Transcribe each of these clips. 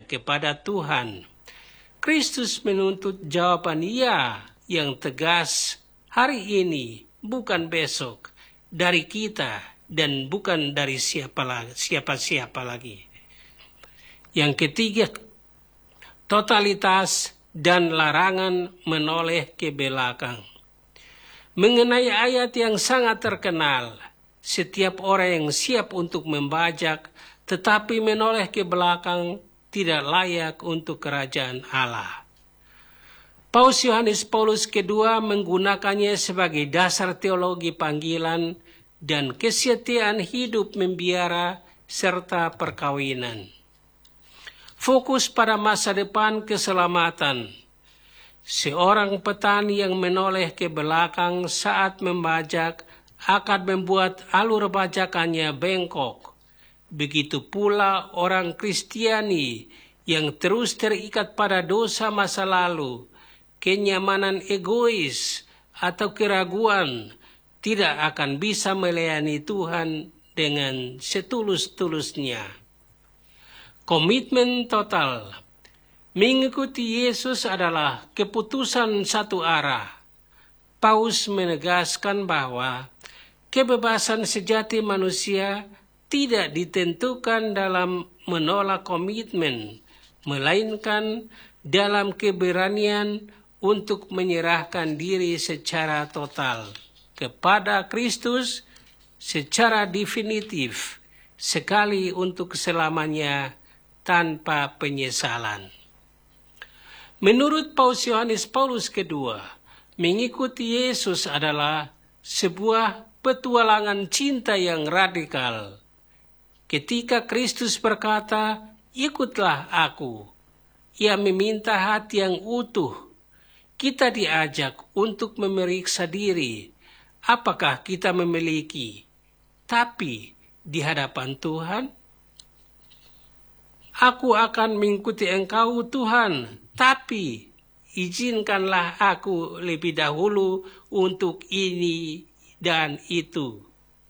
kepada Tuhan. Kristus menuntut jawaban "ya" yang tegas hari ini, bukan besok, dari kita dan bukan dari siapa-siapa lagi. Yang ketiga, totalitas dan larangan menoleh ke belakang. Mengenai ayat yang sangat terkenal, setiap orang yang siap untuk membajak tetapi menoleh ke belakang tidak layak untuk kerajaan Allah. Paus Yohanes Paulus II menggunakannya sebagai dasar teologi panggilan dan kesetiaan hidup membiara serta perkawinan. Fokus pada masa depan keselamatan. Seorang petani yang menoleh ke belakang saat membajak akan membuat alur bajakannya bengkok. Begitu pula orang Kristiani yang terus terikat pada dosa masa lalu, kenyamanan egois, atau keraguan tidak akan bisa melayani Tuhan dengan setulus-tulusnya. Komitmen total. Mengikuti Yesus adalah keputusan satu arah. Paus menegaskan bahwa kebebasan sejati manusia tidak ditentukan dalam menolak komitmen, melainkan dalam keberanian untuk menyerahkan diri secara total kepada Kristus secara definitif, sekali untuk selamanya tanpa penyesalan. Menurut Paus Yohanes Paulus II, mengikuti Yesus adalah sebuah petualangan cinta yang radikal. Ketika Kristus berkata, "Ikutlah aku," Ia meminta hati yang utuh. Kita diajak untuk memeriksa diri, apakah kita memiliki, tapi di hadapan Tuhan, "Aku akan mengikuti Engkau, Tuhan, tapi izinkanlah aku lebih dahulu untuk ini dan itu."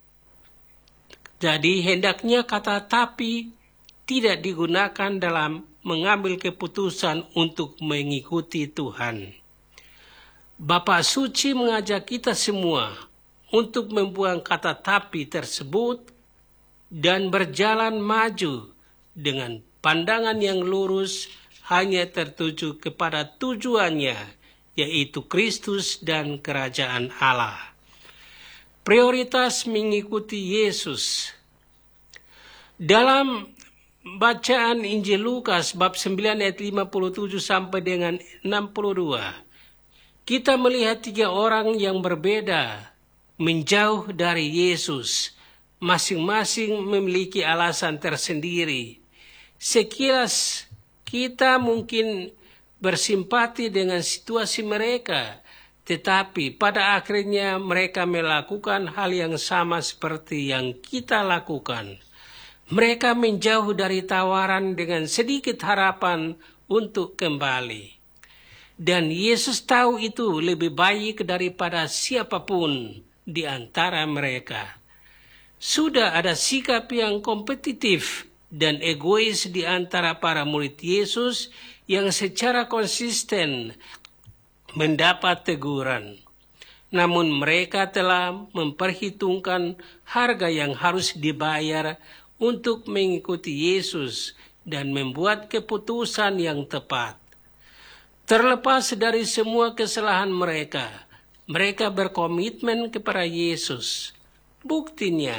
Jadi hendaknya kata "tapi" tidak digunakan dalam mengambil keputusan untuk mengikuti Tuhan. Bapa Suci mengajak kita semua untuk membuang kata "tapi" tersebut dan berjalan maju dengan pandangan yang lurus hanya tertuju kepada tujuannya, yaitu Kristus dan kerajaan Allah. Prioritas mengikuti Yesus. Dalam bacaan Injil Lukas bab 9 ayat 57 sampai dengan 62, kita melihat 3 orang yang berbeda menjauh dari Yesus, masing-masing memiliki alasan tersendiri. Sekilas kita mungkin bersimpati dengan situasi mereka, tetapi pada akhirnya mereka melakukan hal yang sama seperti yang kita lakukan. Mereka menjauh dari tawaran dengan sedikit harapan untuk kembali. Dan Yesus tahu itu lebih baik daripada siapapun di antara mereka. Sudah ada sikap yang kompetitif dan egois di antara para murid Yesus yang secara konsisten mendapat teguran. Namun mereka telah memperhitungkan harga yang harus dibayar untuk mengikuti Yesus dan membuat keputusan yang tepat. Terlepas dari semua kesalahan mereka, mereka berkomitmen kepada Yesus. Buktinya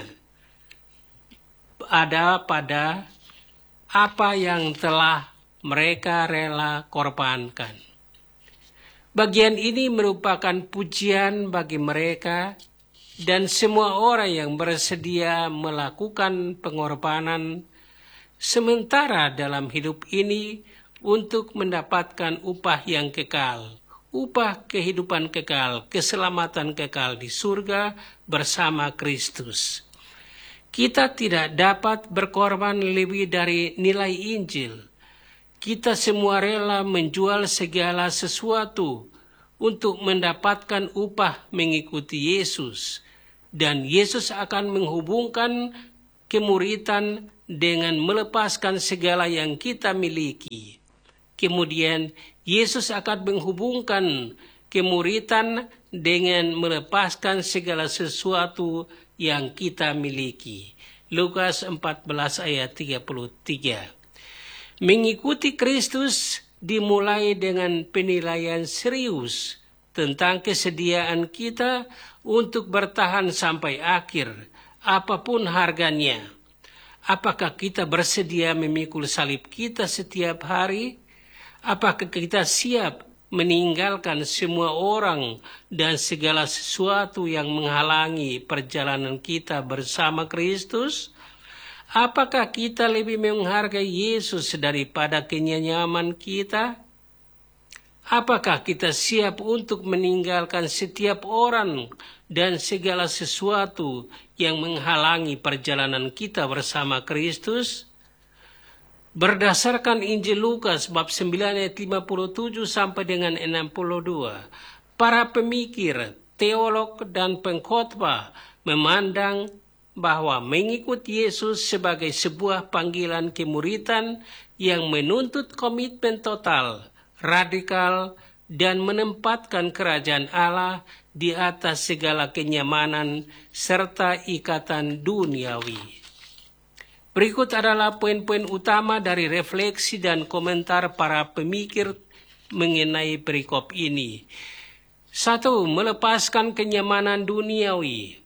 ada pada apa yang telah mereka rela korbankan. Bagian ini merupakan pujian bagi mereka dan semua orang yang bersedia melakukan pengorbanan sementara dalam hidup ini untuk mendapatkan upah yang kekal, upah kehidupan kekal, keselamatan kekal di surga bersama Kristus. Kita tidak dapat berkorban lebih dari nilai Injil. Kita semua rela menjual segala sesuatu untuk mendapatkan upah mengikuti Yesus. Dan Yesus akan menghubungkan kemuritan dengan melepaskan segala yang kita miliki. Kemudian Yesus akan menghubungkan kemuritan dengan melepaskan segala sesuatu yang kita miliki. Lukas 14 ayat 33. Mengikuti Kristus dimulai dengan penilaian serius tentang kesediaan kita untuk bertahan sampai akhir, apapun harganya. Apakah kita bersedia memikul salib kita setiap hari? Apakah kita siap meninggalkan semua orang dan segala sesuatu yang menghalangi perjalanan kita bersama Kristus? Apakah kita lebih menghargai Yesus daripada kenyamanan kita? Apakah kita siap untuk meninggalkan setiap orang dan segala sesuatu yang menghalangi perjalanan kita bersama Kristus? Berdasarkan Injil Lukas bab 9 ayat 57 sampai dengan 62, para pemikir, teolog, dan pengkhotbah memandang bahwa mengikut Yesus sebagai sebuah panggilan kemuritan yang menuntut komitmen total, radikal, dan menempatkan kerajaan Allah di atas segala kenyamanan serta ikatan duniawi. Berikut adalah poin-poin utama dari refleksi dan komentar para pemikir mengenai perikop ini. 1. Melepaskan kenyamanan duniawi.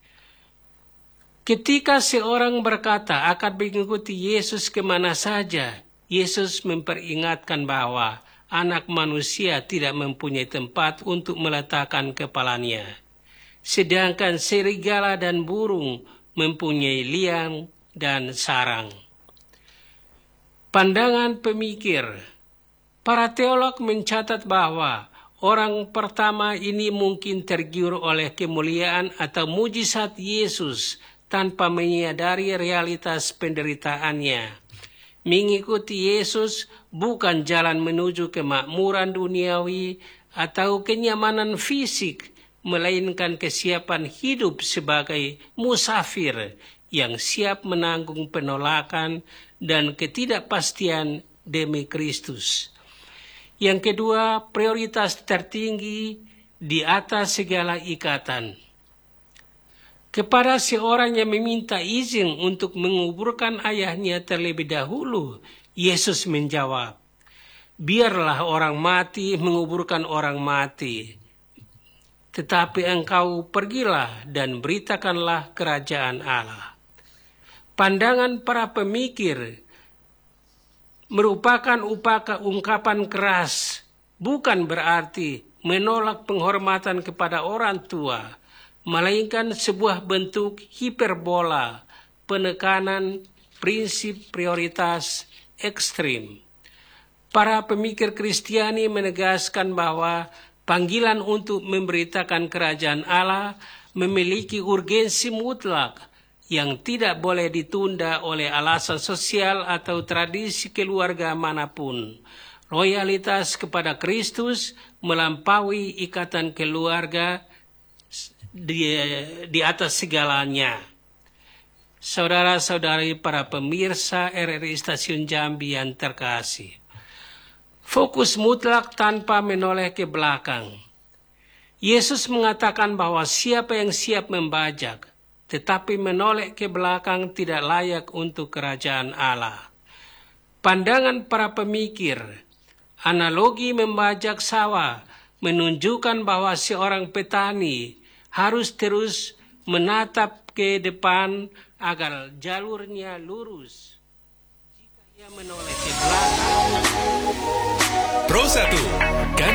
Ketika seorang berkata akan mengikuti Yesus kemana saja, Yesus memperingatkan bahwa Anak Manusia tidak mempunyai tempat untuk meletakkan kepalanya, sedangkan serigala dan burung mempunyai liang dan sarang. Pandangan pemikir. Para teolog mencatat bahwa orang pertama ini mungkin tergiur oleh kemuliaan atau mujizat Yesus tanpa menyadari realitas penderitaannya. Mengikuti Yesus bukan jalan menuju kemakmuran duniawi atau kenyamanan fisik, melainkan kesiapan hidup sebagai musafir yang siap menanggung penolakan dan ketidakpastian demi Kristus. Yang kedua, prioritas tertinggi di atas segala ikatan. Kepada seorang yang meminta izin untuk menguburkan ayahnya terlebih dahulu, Yesus menjawab, "Biarlah orang mati menguburkan orang mati, tetapi engkau pergilah dan beritakanlah kerajaan Allah." Pandangan para pemikir merupakan ungkapan keras, bukan berarti menolak penghormatan kepada orang tua, melainkan sebuah bentuk hiperbola, penekanan prinsip prioritas ekstrim. Para pemikir Kristiani menegaskan bahwa panggilan untuk memberitakan kerajaan Allah memiliki urgensi mutlak yang tidak boleh ditunda oleh alasan sosial atau tradisi keluarga manapun. Loyalitas kepada Kristus melampaui ikatan keluarga di atas segalanya. Saudara-saudari para pemirsa RRI Stasiun Jambi yang terkasih, fokus mutlak tanpa menoleh ke belakang. Yesus mengatakan bahwa siapa yang siap membajak, tetapi menoleh ke belakang tidak layak untuk kerajaan Allah. Pandangan para pemikir, analogi membajak sawah menunjukkan bahwa seorang petani harus terus menatap ke depan agar jalurnya lurus. Jika ia menoleh ke belakang. Pro 1